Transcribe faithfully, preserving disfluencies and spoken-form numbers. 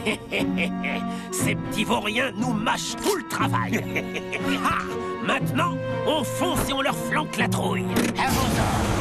Ces petits vauriens nous mâchent tout le travail. Ah, maintenant, on fonce et on leur flanque la trouille. À vos ordres.